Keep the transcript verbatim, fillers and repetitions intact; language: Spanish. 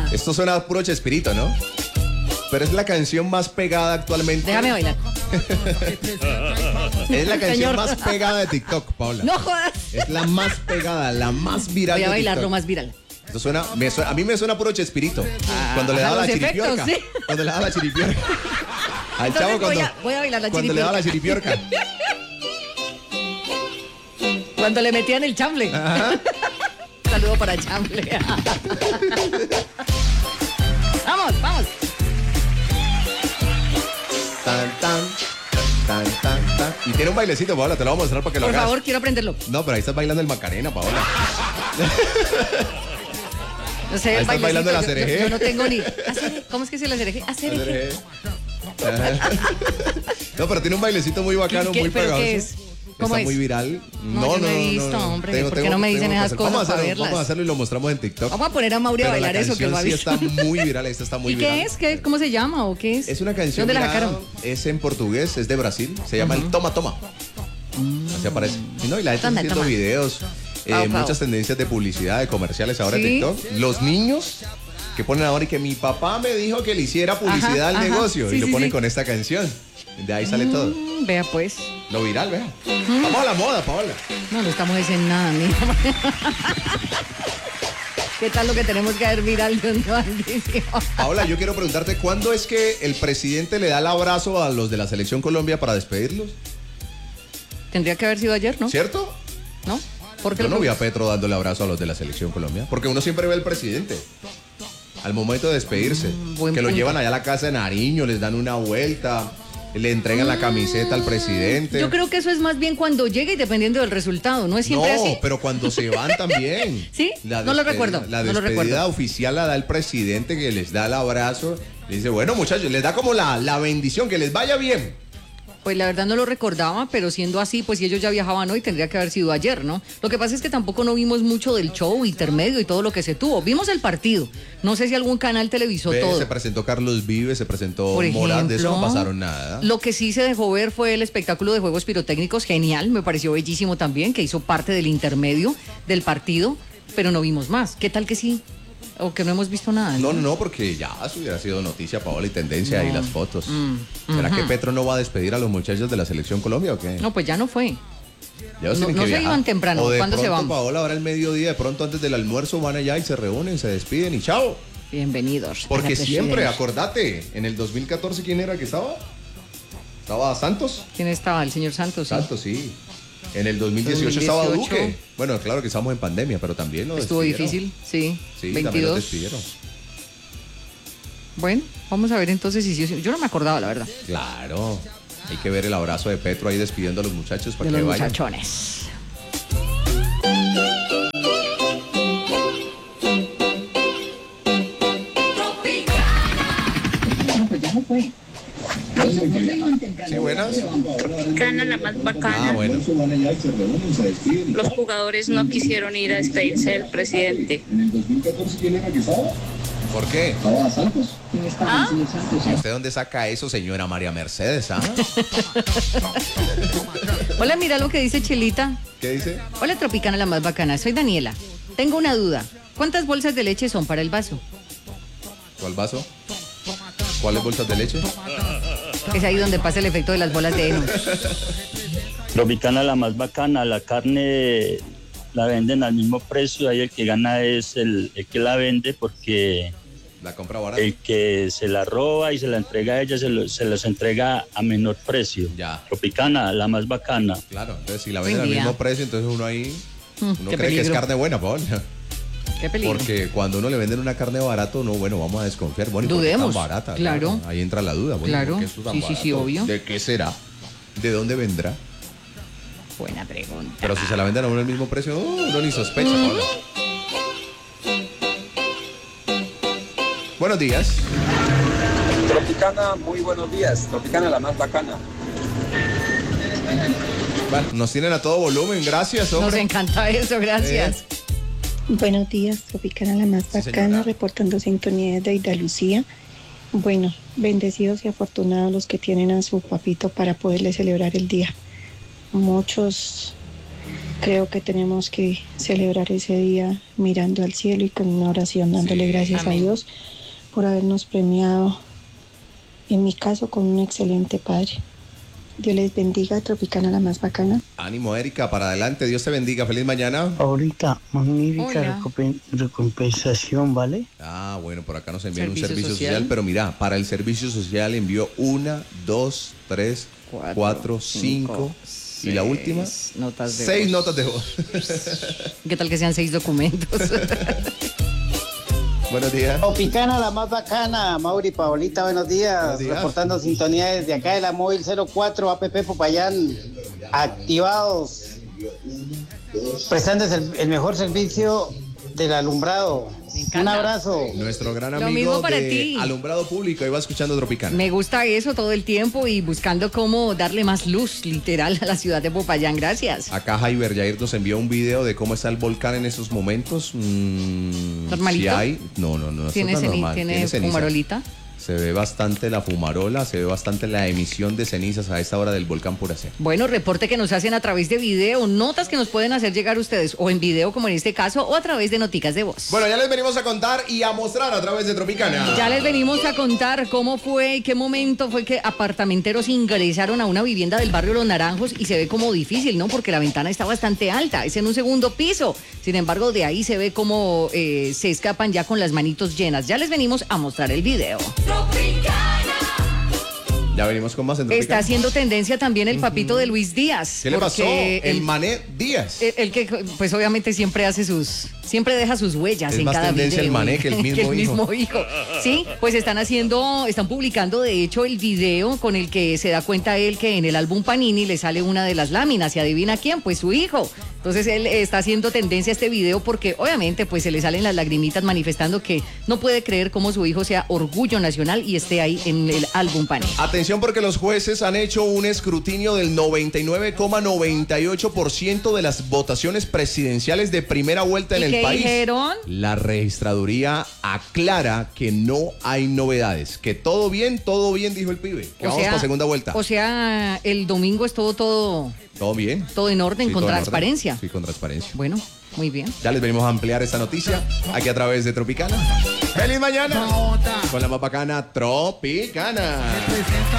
Esto suena a puro Chespirito, ¿no? Pero es la canción más pegada actualmente. Déjame bailar. Es la canción Señor. más pegada de TikTok, Paola. No jodas. Es la más pegada, la más viral Voy a de bailar TikTok. lo más viral. Esto suena, me suena, a mí me suena puro Chespirito. Ah, cuando le ajá, daba la los efectos, chiripiorca. sí. Cuando le daba la chiripiorca. Al Entonces chavo voy cuando, a- voy a bailar la cuando le daba la chiripiorca. Cuando le metían el chamble. Saludo para chamble. Vamos, vamos. Tan, tan, tan, tan, tan. Y tiene un bailecito, Paola, te lo voy a mostrar para que lo Por hagas. favor, quiero aprenderlo. No, pero ahí estás bailando el Macarena, Paola. No sé, Ahí el estás bailecito, bailando la yo- cereje. Yo, yo no tengo ni. Acere- ¿Cómo es que se la cereje? Acereje. No, pero tiene un bailecito muy bacano, ¿Qué- muy pero pegajoso. qué es? ¿Cómo Está es? muy viral. No, yo no he visto, hombre. ¿Por qué no me dicen tengo que esas hacer- cosas vamos a para hacerlo, verlas? Vamos a hacerlo y lo mostramos en TikTok. Vamos a poner a Mauri a Pero la bailar eso que lo ha canción sí visto. está muy viral, esta está muy ¿Y viral. qué es? ¿Qué, ¿Cómo se llama o qué es? Es una canción. ¿Dónde la mira, sacaron? Es en portugués, es de Brasil. Se llama el Toma Toma. Así aparece. Y no, y la gente Toma, haciendo toma. videos, eh, Pau, pau. muchas tendencias de publicidad, de comerciales ahora en ¿Sí? TikTok. Los niños que ponen ahora y que mi papá me dijo que le hiciera publicidad Ajá, al ajá. negocio Sí, y lo sí, ponen sí. con esta canción. De ahí sale todo. Mm, vea pues. Lo viral, vea. Vamos a la moda, Paola. No, no estamos diciendo nada, mira. ¿Qué tal lo que tenemos que ver viral de un maldición? Paola, yo quiero preguntarte, ¿cuándo es que el presidente le da el abrazo a los de la Selección Colombia para despedirlos? Tendría que haber sido ayer, ¿no? ¿Cierto? ¿No? ¿Por qué Yo lo no vi a Petro dándole abrazo a los de la Selección Colombia. Porque uno siempre ve al presidente. Al momento de despedirse. Mm, buen que lo punto. llevan allá a la casa de Nariño, les dan una vuelta, le entregan la camiseta al presidente. Yo creo que eso es más bien cuando llega y dependiendo del resultado, ¿no es siempre no, así? pero cuando se van también. ¿Sí? La No lo despedida- recuerdo, La no lo despedida recuerdo. oficial la da el presidente que les da el abrazo. Le dice, bueno, muchachos, les da como la, la bendición, que les vaya bien. Pues la verdad no lo recordaba, pero siendo así, pues si ellos ya viajaban hoy, tendría que haber sido ayer, ¿no? Lo que pasa es que tampoco no vimos mucho del show intermedio y todo lo que se tuvo. Vimos el partido. No sé si algún canal televisó Ve, todo. se presentó Carlos Vives, se presentó Por Morán, de eso no ejemplo, pasaron nada. Lo que sí se dejó ver fue el espectáculo de juegos pirotécnicos, genial, me pareció bellísimo también, que hizo parte del intermedio del partido, pero no vimos más. ¿Qué tal que sí? O que no hemos visto nada. No, no, no, porque ya eso hubiera sido noticia, Paola, y tendencia y las fotos. Mm, ¿Será que Petro no va a despedir a los muchachos de la Selección Colombia o qué? No, pues ya no fue. Ya los no- tienen no que se viajar. iban temprano. O de ¿Cuándo se pronto, van? Paola, ahora el mediodía, de pronto antes del almuerzo van allá y se reúnen, se despiden y chao. Bienvenidos. a Porque la siempre, presidencia. acordate, en el dos mil catorce, ¿quién era que estaba? ¿Estaba Santos? ¿Quién estaba? El señor Santos. Sí. Santos, sí. En el dos mil dieciocho estaba dos mil dieciocho. Duque. Bueno, claro que estamos en pandemia, pero también lo Estuvo despidieron. difícil, sí. Sí, también lo veintidós. despidieron. Bueno, vamos a ver entonces si sí. Yo no me acordaba, la verdad, Claro. Hay que ver el abrazo de Petro ahí despidiendo a los muchachos para de que los vayan. muchachones. Sí, buenas. Gana la más bacana. Ah, bueno. Los jugadores no quisieron ir a despedirse del presidente. ¿Por qué? ¿Ah? ¿Y usted dónde saca eso, señora María Mercedes? ¿Ah? Hola, mira lo que dice Chilita. ¿Qué dice? Hola, Tropicana, la más bacana. Soy Daniela. Tengo una duda. ¿Cuántas bolsas de leche son para el vaso? ¿Cuál vaso? ¿Cuáles bolsas de leche? Es ahí donde pasa el efecto de las bolas de heno. Tropicana la más bacana, la carne la venden al mismo precio, ahí el que gana es el, el que la vende porque La compra barata. el que se la roba y se la entrega a ella se, lo- se los entrega a menor precio. Ya. Tropicana, la más bacana. Claro, entonces si la venden al Buen día. mismo precio, entonces uno ahí, Mm, uno qué cree que es peligro. carne buena, Paola. Qué peligro. Porque cuando uno le venden una carne barata, no, bueno, vamos a desconfiar. Bueno, ¿y por qué Dudemos, tan barata? claro. Ahí entra la duda. Bueno, Claro, ¿por qué esto tan sí, sí, sí, barato? obvio. ¿De qué será? ¿De dónde vendrá? Buena pregunta. Pero si se la venden a uno al mismo precio, no, uno ni sospecha, Mm. Paola. Buenos días. Tropicana, muy buenos días. Tropicana, la más bacana. Bueno, nos tienen a todo volumen, gracias, Nos hombre. encanta eso, gracias. Buenos días, Tropicana la más Sí, bacana, señora. reportando sintonía desde Andalucía. Bueno, bendecidos y afortunados los que tienen a su papito para poderle celebrar el día. Muchos Creo que tenemos que celebrar ese día mirando al cielo y con una oración dándole Sí, gracias amén. a Dios por habernos premiado, en mi caso, con un excelente padre. Dios les bendiga, Tropicana la más bacana. Ánimo, Erika, para adelante. Dios te bendiga. Feliz mañana. Ahorita, magnífica Hola. recompen- recompensación, ¿vale? Ah, bueno, por acá nos envían un Servicio servicio social. social. pero mira, para el servicio social envió una, dos, tres, Cuatro, cuatro, cinco, cinco, y la seis última, notas de seis voz. notas de voz. ¿Qué tal que sean seis documentos? Buenos días. Tropicana, la más bacana. Mauri, Paolita, buenos días. Buenos días. Reportando sintonía desde acá de la móvil cero cuatro A P P Popayán. Activados. Prestando el, el mejor servicio del alumbrado. Me encanta. Un abrazo. Nuestro gran Lo amigo mismo para de ti. Alumbrado Público, ahí va escuchando Tropicana. Me gusta eso todo el tiempo y buscando cómo darle más luz, literal, a la ciudad de Popayán. Gracias. Acá Jaiber Jair nos envió un video de cómo está el volcán en esos momentos. Mm, ¿Normalito? si hay, no, no, no, no ¿Tiene, está tan ceni- normal. tiene ceniza. fumarolita? Se ve bastante la fumarola, se ve bastante la emisión de cenizas a esta hora del volcán Puracé. Bueno, reporte que nos hacen a través de video, notas que nos pueden hacer llegar ustedes, o en video como en este caso, o a través de noticas de voz. Bueno, ya les venimos a contar y a mostrar a través de Tropicana. Ya les venimos a contar cómo fue y qué momento fue que apartamenteros ingresaron a una vivienda del barrio Los Naranjos y se ve como difícil, ¿no? Porque la ventana está bastante alta, es en un segundo piso. Sin embargo, de ahí se ve como eh, se escapan ya con las manitos llenas. Ya les venimos a mostrar el video. Ya venimos con más en Tropicana. Está haciendo tendencia también el papito de Luis Díaz. ¿Qué le pasó? porque El Mané Díaz. El, el que pues obviamente siempre hace sus, siempre deja sus huellas Es en más cada tendencia video. el Mané que el mismo hijo. hijo. Sí, pues están haciendo, están publicando de hecho el video con el que se da cuenta él que en el álbum Panini le sale una de las láminas y adivina quién, pues su hijo. Entonces él está haciendo tendencia a este video porque obviamente pues se le salen las lagrimitas manifestando que no puede creer cómo su hijo sea orgullo nacional y esté ahí en el álbum Panini. Atención porque los jueces han hecho un escrutinio del noventa y nueve coma noventa y ocho por ciento de las votaciones presidenciales de primera vuelta en ¿Y el qué país. dijeron? La registraduría aclara que no hay novedades, que todo bien, todo bien, dijo el pibe. Que vamos para segunda vuelta. O sea, el domingo es todo, todo, Todo bien. todo en orden, Sí, con todo en transparencia. orden. Sí, con transparencia. Bueno, muy bien. Ya les venimos a ampliar esta noticia aquí a través de Tropicana. ¡Feliz mañana! Con la más bacana Tropicana.